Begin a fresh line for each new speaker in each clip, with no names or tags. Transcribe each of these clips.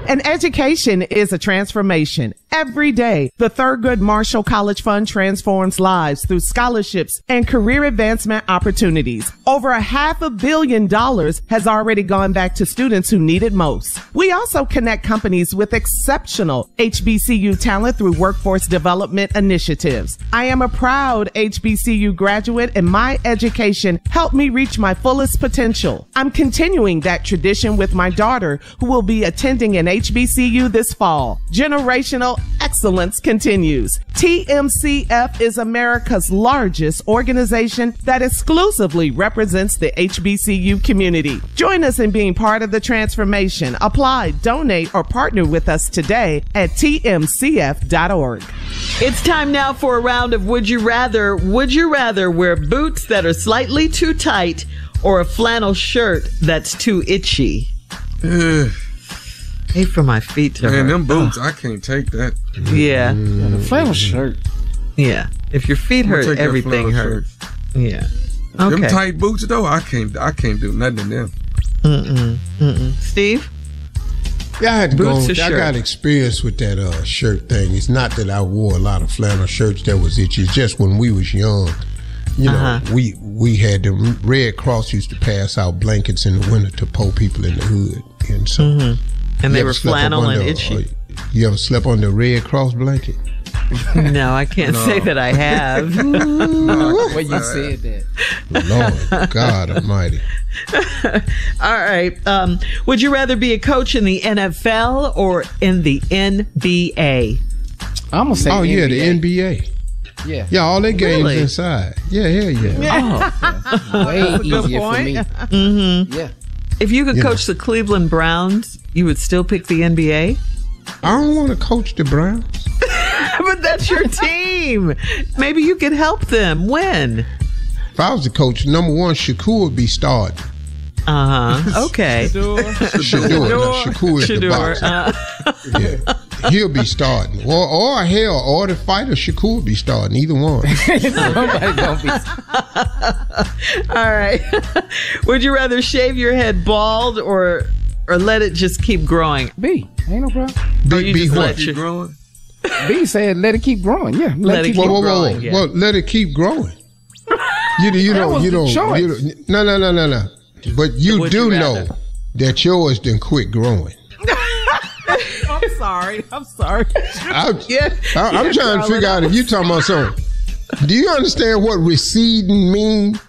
And education is a transformation. Every day, the Thurgood Marshall College Fund transforms lives through scholarships and career advancement opportunities. Over $500 million has already gone back to students who need it most. We also connect companies with exceptional HBCU talent through workforce development initiatives. I am a proud HBCU graduate, and my education helped me reach my fullest potential. I'm continuing that tradition with my daughter, who will be attending an HBCU this fall. Generational excellence continues. TMCF is America's largest organization that exclusively represents the HBCU community. Join us in being part of the transformation. Apply, donate, or partner with us today at tmcf.org.
It's time now for a round of Would You Rather. Would you rather wear boots that are slightly too tight or a flannel shirt that's too itchy? Hate for my feet to hurt.
Man, them boots, I can't take that.
Yeah.
The flannel shirt.
Yeah. If your feet hurt, everything hurts. Yeah. Okay.
Them tight boots, though, I can't do nothing in them.
Steve?
Yeah, I had to
Boots
go.
or
I
shirt?
got experience with that shirt thing. It's not that I wore a lot of flannel shirts that was itchy. It's just when we was young, you know, we had the Red Cross used to pass out blankets in the winter to poor people in the hood, and so
And they were flannel and itchy.
You ever slept on the Red Cross blanket?
No, I can't say that I have.
When you said that.
Lord God Almighty.
All right. Would you rather be a coach in the NFL or in the NBA?
I'm going to say
yeah,
NBA.
the NBA.
Yeah.
Yeah, all their games
Really?
inside. Yeah, yeah.
Way easier for me.
Mm-hmm.
Yeah.
If you could coach the Cleveland Browns, you would still pick the NBA?
I don't want to coach the Browns.
But that's your team. Maybe you could help them win.
If I was the coach, number one, Shakur would be starting.
Okay.
Shakur is the boxer. Yeah. He'll be starting. Or hell, or the fighter Shakur would be starting. Either one.
Somebody gonna be.
All right. Would you rather shave your head bald or let it just keep growing?
B. Ain't no problem.
Be what?
Keep growing?
B said let it keep growing. Yeah.
Let it keep growing. Yeah.
Well, let it keep growing. You don't. No. But you
Would
do
you
know
rather?
that yours didn't quit growing.
I'm sorry.
I'm trying to figure out if you're talking about something. Do you understand what receding means?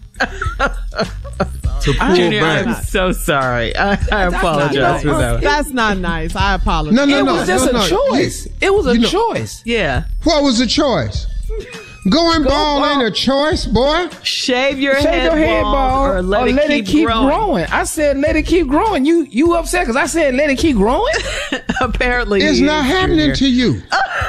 To pull
Junior,
back.
I'm so sorry. I apologize for that.
That's not nice. I apologize.
No.
It was just a choice. It was a choice.
Yeah.
What was the choice? Going bald ain't a choice, boy.
Shave your
Shave
head
your head bald
or let it keep growing.
I said let it keep growing. You upset because I said let it keep growing?
Apparently,
It's not happening to you.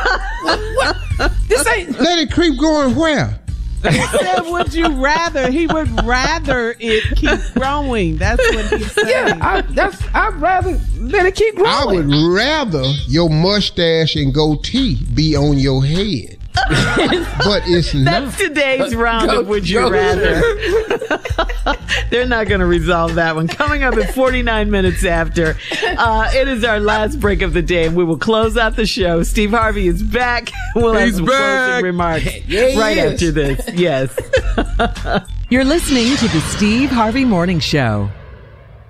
This ain't.
Let it keep going where?
He said, would you rather? He would rather it keep growing. That's what he said.
Yeah, I'd rather let it keep growing.
I would rather your mustache and goatee be on your head. But it's not.
That's today's round of Would You Rather. They're not going to resolve that one. Coming up at 49 minutes after, it is our last break of the day, and we will close out the show. Steve Harvey is back. We'll have some closing remarks right after this. Yes.
You're listening to the Steve Harvey Morning Show.